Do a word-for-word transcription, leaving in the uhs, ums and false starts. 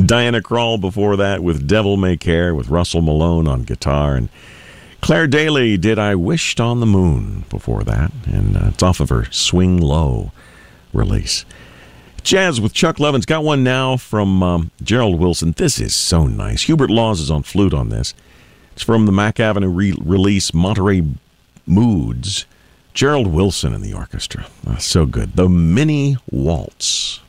Diana Krall before that with Devil May Care with Russell Malone on guitar. And Claire Daly did I Wished on the Moon before that. And uh, it's off of her Swing Low release. Jazz with Chuck Levin's got one now from um, Gerald Wilson. This is so nice. Hubert Laws is on flute on this. It's from the Mack Avenue re- release Monterey Moods. Gerald Wilson in the orchestra. Oh, so good. The Mini Waltz.